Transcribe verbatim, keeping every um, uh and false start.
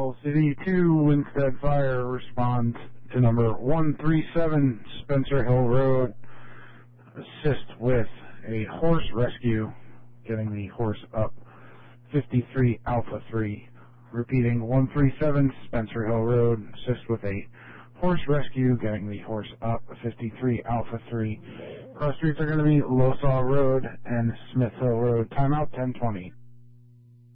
Falls City to Winstead Fire, respond to number one three seven Spencer Hill Road. Assist with a horse rescue, getting the horse up fifty-three Alpha three. Repeating, one three seven Spencer Hill Road. Assist with a horse rescue, getting the horse up fifty-three Alpha three. Cross streets are going to be Losaw Road and Smith Hill Road. Timeout ten twenty.